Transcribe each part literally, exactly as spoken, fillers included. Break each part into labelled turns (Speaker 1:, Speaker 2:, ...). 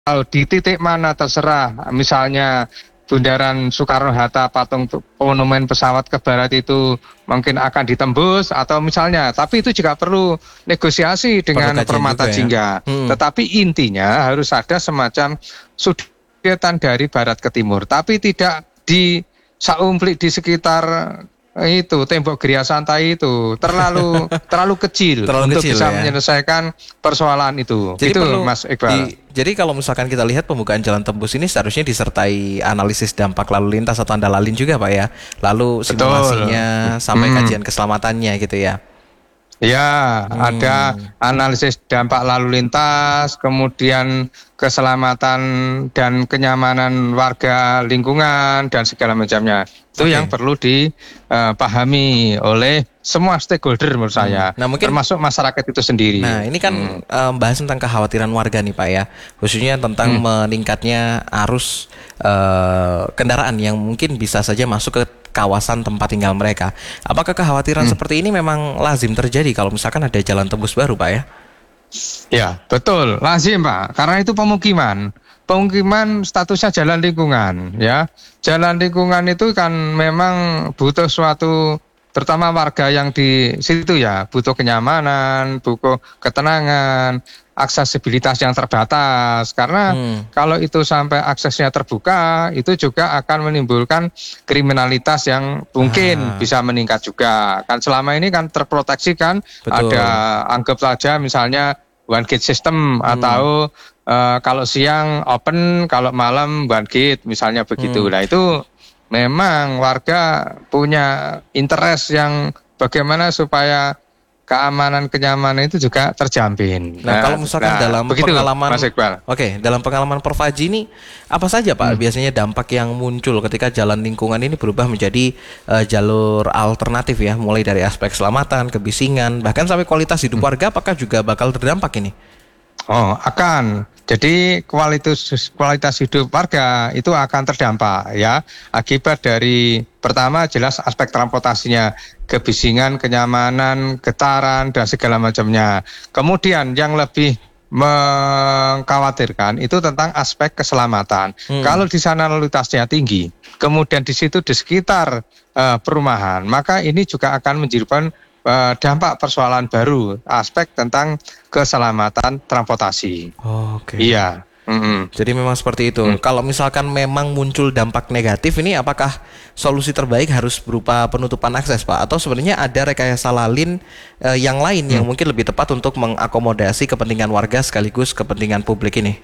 Speaker 1: kalau di titik mana terserah, misalnya Bundaran Soekarno-Hatta patung monumen pesawat ke barat itu mungkin akan ditembus atau misalnya, tapi itu juga perlu negosiasi dengan Permata Jingga. Ya? Hmm. Tetapi intinya harus ada semacam sudetan dari barat ke timur, tapi tidak di saumplik di sekitar itu tembok Gria Santai itu terlalu terlalu kecil terlalu untuk kecil, bisa ya? Menyelesaikan persoalan itu. Jadi itu perlu, Mas Iqbal. Di,
Speaker 2: jadi kalau misalkan kita lihat pembukaan jalan tembus ini seharusnya disertai analisis dampak lalu lintas atau tanda lalin juga Pak ya. Lalu simulasinya Betul. Sampai hmm. kajian keselamatannya gitu ya.
Speaker 1: Ya, hmm. ada analisis dampak lalu lintas, kemudian keselamatan dan kenyamanan warga lingkungan dan segala macamnya. Itu okay. yang perlu dipahami uh, oleh semua stakeholder menurut hmm. saya, nah, mungkin, termasuk masyarakat itu sendiri.
Speaker 2: Nah, ini kan hmm. um, bahas tentang kekhawatiran warga nih Pak ya, khususnya tentang hmm. meningkatnya arus uh, kendaraan yang mungkin bisa saja masuk ke kawasan tempat tinggal mereka. Apakah kekhawatiran hmm. seperti ini memang lazim terjadi kalau misalkan ada jalan tembus baru Pak ya?
Speaker 1: Ya, betul, lazim Pak, karena itu pemukiman. Pemukiman statusnya jalan lingkungan, ya. Jalan lingkungan itu kan memang butuh suatu, terutama warga yang di situ ya, butuh kenyamanan, butuh ketenangan, aksesibilitas yang terbatas. Karena hmm. kalau itu sampai aksesnya terbuka, itu juga akan menimbulkan kriminalitas yang mungkin ah. bisa meningkat juga. Kan selama ini kan terproteksi kan, Betul. Ada anggap saja misalnya one gate system hmm. atau Uh, kalau siang open, kalau malam one gate, misalnya begitu. Hmm. Nah itu memang warga punya interest yang bagaimana supaya keamanan kenyamanan itu juga terjamin.
Speaker 2: Nah, nah kalau misalkan nah, dalam begitu, pengalaman, Mas Iqbal. Oke, okay, dalam pengalaman Prof Haji ini apa saja Pak hmm. biasanya dampak yang muncul ketika jalan lingkungan ini berubah menjadi uh, jalur alternatif ya, mulai dari aspek keselamatan, kebisingan, bahkan sampai kualitas hidup hmm. warga, apakah juga bakal terdampak ini?
Speaker 1: Oh, akan. Jadi kualitas kualitas hidup warga itu akan terdampak ya, akibat dari pertama jelas aspek transportasinya, kebisingan, kenyamanan, getaran dan segala macamnya. Kemudian yang lebih mengkhawatirkan itu tentang aspek keselamatan. Hmm. Kalau di sana lalu lintasnya tinggi, kemudian di situ di sekitar uh, perumahan, maka ini juga akan menjadikan dampak persoalan baru, aspek tentang keselamatan transportasi.
Speaker 2: Oh, oke. Okay.
Speaker 1: Iya. Mm-hmm.
Speaker 2: Jadi memang seperti itu. Mm. Kalau misalkan memang muncul dampak negatif ini, apakah solusi terbaik harus berupa penutupan akses, Pak? Atau sebenarnya ada rekayasa lalin eh, yang lain mm. yang mungkin lebih tepat untuk mengakomodasi kepentingan warga sekaligus kepentingan publik ini?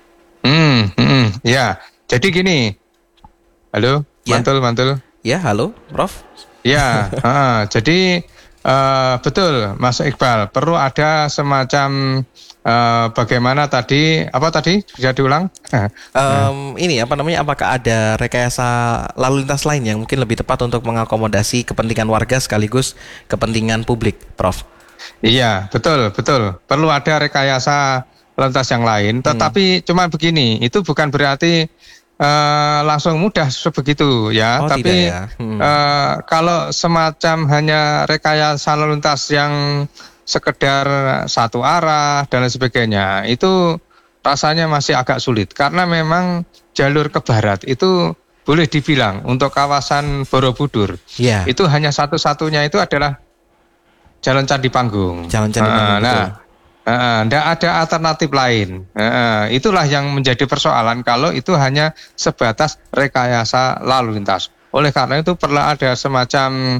Speaker 1: Hmm, hmm, ya. Jadi gini. Halo, ya. mantul, mantul.
Speaker 2: Ya, halo, Prof.
Speaker 1: Ya. uh, jadi Uh, betul, Mas Iqbal. Perlu ada semacam uh, bagaimana tadi apa tadi bisa diulang?
Speaker 2: um, ini apa namanya? Apakah ada rekayasa lalu lintas lain yang mungkin lebih tepat untuk mengakomodasi kepentingan warga sekaligus kepentingan publik, Prof?
Speaker 1: Iya, betul, betul. Perlu ada rekayasa lalu lintas yang lain. Tetapi hmm. cuma begini, itu bukan berarti Uh, langsung mudah sebegitu ya,
Speaker 2: oh,
Speaker 1: tapi
Speaker 2: ya. Hmm.
Speaker 1: uh, kalau semacam hanya rekayasa lalu lintas yang sekedar satu arah dan lain sebagainya, itu rasanya masih agak sulit karena memang jalur ke barat itu boleh dibilang untuk kawasan Borobudur yeah. itu hanya satu-satunya itu adalah Jalan Candi Panggung.
Speaker 2: Jalan Candi Panggung. Uh, nah.
Speaker 1: Tidak uh, ada alternatif lain. Uh, itulah yang menjadi persoalan kalau itu hanya sebatas rekayasa lalu lintas. Oleh karena itu perlu ada semacam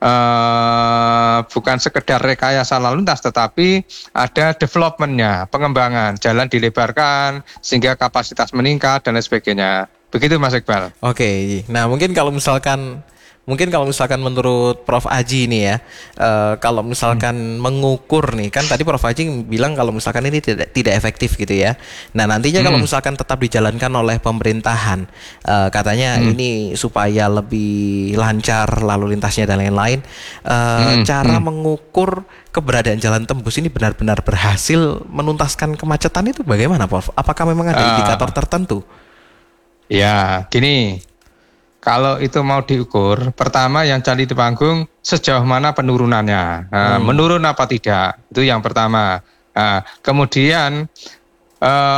Speaker 1: uh, bukan sekedar rekayasa lalu lintas, tetapi ada developmentnya, pengembangan, jalan dilebarkan sehingga kapasitas meningkat dan lain sebagainya. Begitu Mas Iqbal.
Speaker 2: Oke, nah mungkin kalau misalkan Mungkin kalau misalkan menurut Prof Haji ini ya, uh, kalau misalkan hmm. mengukur nih, kan tadi Prof Haji bilang kalau misalkan ini tidak tidak efektif gitu ya. Nah nantinya hmm. kalau misalkan tetap dijalankan oleh pemerintahan, uh, katanya hmm. ini supaya lebih lancar lalu lintasnya dan lain-lain, uh, hmm. cara hmm. mengukur keberadaan jalan tembus ini benar-benar berhasil menuntaskan kemacetan itu bagaimana, Prof? Apakah memang ada uh, indikator tertentu?
Speaker 1: Ya, gini. Kalau itu mau diukur, pertama yang Candi Panggung sejauh mana penurunannya, nah, hmm. menurun apa tidak, itu yang pertama. Nah, kemudian uh,